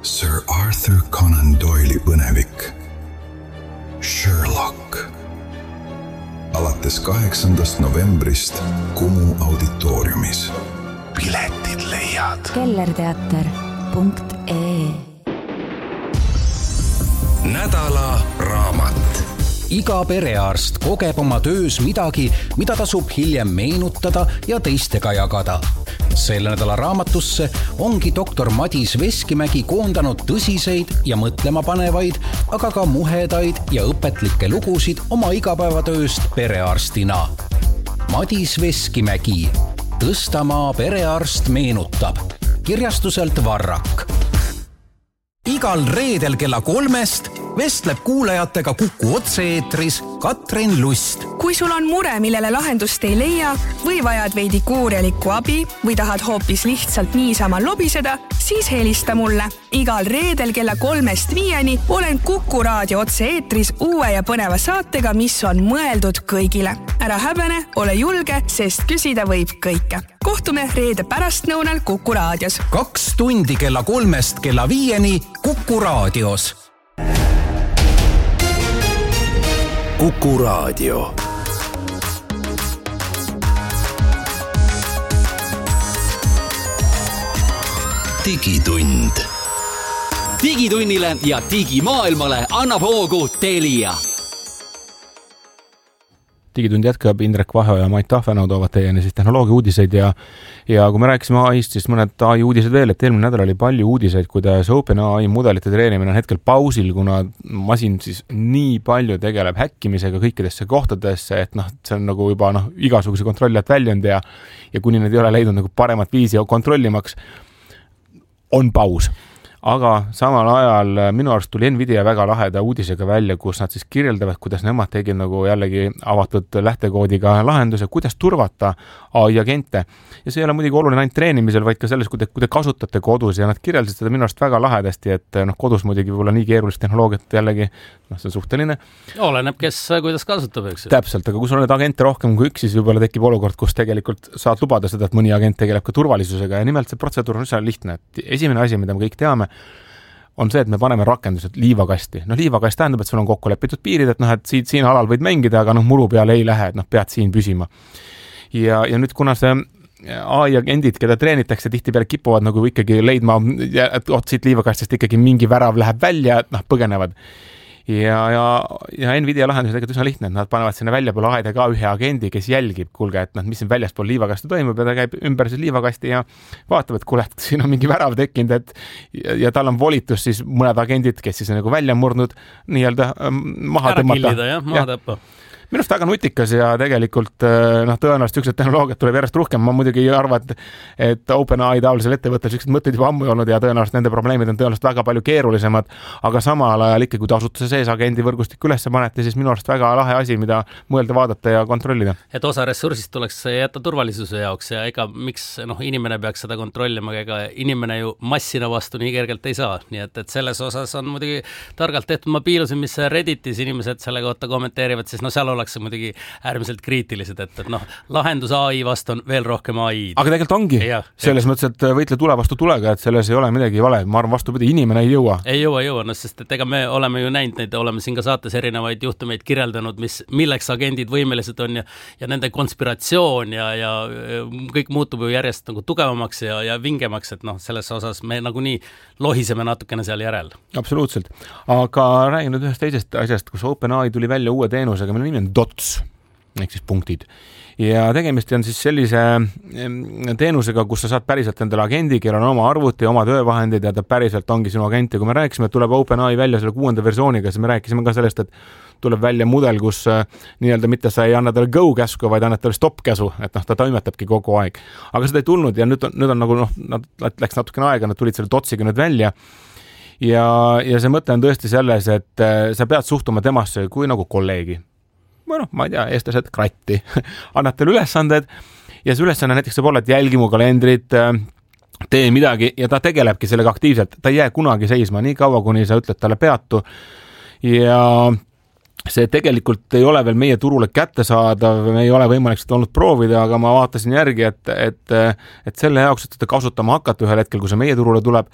Sir Arthur Conan Doyle'i põnevik Sherlock. Alates 8. novembrist Kumu auditooriumis. Piletid leiad kellerteater.ee. Nädala raamat. Iga perearst kogeb oma töös midagi, mida tasub hiljem meenutada ja teistega jagada. Selle nädala raamatusse ongi doktor Madis Veskimägi koondanud tõsiseid ja mõtlemapanevaid, aga ka muhedaid ja õpetlikke lugusid oma igapäevatööst perearstina. Madis Veskimägi. Tõstamaa perearst meenutab. Kirjastuselt Varrak. Igal reedel kella 3 vestleb kuulajatega Kuku otse-eetris Katrin Lust. Kui sul on mure, millele lahendust ei leia või vajad veidi kuurjalikku abi või tahad hoopis lihtsalt niisama lobiseda, siis helista mulle. Igal reedel kella 3-5 olen Kuku raadio otse-eetris uue ja põneva saatega, mis on mõeldud kõigile. Ära häbene, ole julge, sest küsida võib kõike. Kohtume reede pärastnõunal Kuku raadios. 2 tundi kella 3 kella 5 Kuku raadios. Kuku raadio. Digitund. Digitunnile ja digimaailmale annab hoogu Telia. Digitund jätkab, Indrek Vahe ja Mait Tahvenau toovad teieni siis tehnoloogia uudiseid ja kui me rääkisime AI-st, siis mõned AI uudised veel, et eelmine nädal oli palju uudiseid, kuidas OpenAI mudelite treenimine on hetkel pausil, kuna masin siis nii palju tegeleb häkkimisega kõikidesse kohtadesse, et see on nagu juba igasuguse kontrollijat väljund ja kuni need ei ole leidnud nagu paremat viisi kontrollimaks, on paus. Aga samal ajal minu arust tuli Nvidia väga laheda uudisega välja, kus nad siis kirjeldavad, kuidas nemad tegid nagu jällegi avatud lähtekoodiga lahenduse, kuidas turvata AI-agente. Ja see ei ole muidugi oluline ainult treenimisel, vaid ka selles, kui te kasutate kodus ja nad kirjeldasid seda minu arust väga lahedasti, et kodus muidugi võib-olla nii keerulist tehnoloogiat jällegi, see on suhteline. Oleneb, kes kuidas kasutab, eks. Täpselt, aga kui sul on agente rohkem kui üks, siis võib-olla tekib olukord, kus tegelikult saad lubada seda, et mõni agent tegeleb ka turvalisusega ja nimelt see protseduur on üsna lihtne. Esimene asi, mida me kõik teame, on see, et me paneme rakendused liivakasti. Liivakast tähendab, et sul on kokku lepitud piirid, et siin alal võid mängida, aga muru peale ei lähe, et pead siin püsima. Ja nüüd kuna see AI-agendid, keda treenitakse, tihtipeale kipuvad nagu ikkagi leidma, et siit liivakastist ikkagi mingi värav läheb välja, et põgenevad. Ja Nvidia lahendus on tegelikult üsna lihtne, et nad panevad sinna väljapoole aeda ka ühe agendi, kes jälgib, kuulge, et mis siin väljaspool liivakasti toimub ja ta käib ümber see liivakasti ja vaatab, et kuule, et siin on mingi värav tekkinud, ja tal on volitus siis mõned agendid, kes siis on nagu välja murnud, nii-öelda maha tõmmata. Ära killida, maha tõppa. Minust väga nutikas ja tegelikult tõenäoliselt ükselt tehnoloogiat tuleb järjest rohkem. Ma muidugi ei arva, et OpenAI taolisel ettevõttel ükselt mõtteid juba ammu ei olnud ja tõenäoliselt nende probleemid on tõenäoliselt väga palju keerulisemad, aga samal ajal ikkagi, kui te asutuse sees agendi võrgustik üles panete, siis minu arust väga lahe asi, mida mõelda, vaadata ja kontrollida. Et osa ressursist tuleks jätta turvalisuse jaoks ja ega miks inimene peaks seda kontrollima, ega inimene ju massina vastu nii kergelt ei saa. Nii et selles osas on muidugi targalt tehtud. Ma piilusin, mis Redditis inimesed selle kohta kommenteerivad, siis seal oleks muidugi äärmiselt kriitilised, et lahendus AI vastu on veel rohkem AI. Aga tegelikult ongi. Selles mõttes, et võitle tule vastu tulega, et selles ei ole midagi vale. Ma arvan vastupidi, inimene ei jõua. Ei jõua, sest et ega me oleme ju näinud neid, oleme siin ka saates erinevaid juhtumeid kirjeldanud, milleks agendid võimelised on ja nende konspiratsioon ja kõik muutub ju järjest nagu tugevamaks ja vingemaks, et selles osas me nagunii lohiseme natukene seal järel. Absoluutselt. Aga räägin nüüd ühest teisest asjast, kus OpenAI tuli välja uue teenusega, mille nimi on DOTS, ehk siis punktid. Ja tegemist on siis sellise teenusega, kus sa saad päriselt endale agendi, kellel on oma arvuti, oma töövahendid ja ta päriselt ongi sinu agent. Ja kui me rääkisime, et tuleb OpenAI välja selle 6. versiooniga, siis me rääkisime ka sellest, et tuleb välja mudel, kus nii-öelda mitte sa ei anna talle go-käsku, vaid annad talle stop-käsu, et ta toimetabki kogu aeg. Aga seda ei tulnud ja nüüd on nagu läks natukene aega, nad tulid selle DOTSiga nüüd välja. Ja see mõte on tõesti selles, et sa pead suhtuma temasse kui nagu kolleegi. Ma ei tea, eestlased kratti. Annad talle ülesanded ja see ülesanne näiteks saab olla, et jälgi mu kalendrit, tee midagi ja ta tegelebki sellega aktiivselt. Ta ei jää kunagi seisma nii kaua, kuni sa ütled talle peatu. Ja see tegelikult ei ole veel meie turule kättesaadav, me ei ole võimalik seda olnud proovida, aga ma vaatasin järgi, et selle jaoks, et seda kasutama hakata ühel hetkel, kui see meie turule tuleb,